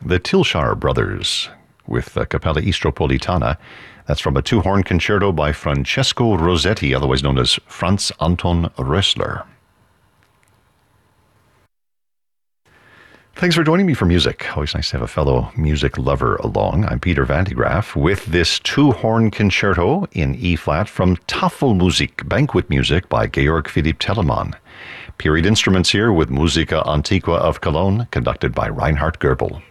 the Tilshar Brothers with Capella Istropolitana. That's from a two-horn concerto by Francesco Rossetti, otherwise known as Franz Anton Rössler. Thanks for joining me for music. Always nice to have a fellow music lover along. I'm Peter Van de Graaff with this two-horn concerto in E-flat from Tafelmusik, banquet music by Georg Philipp Telemann. Period instruments here with Musica Antiqua of Cologne, conducted by Reinhard Goebel.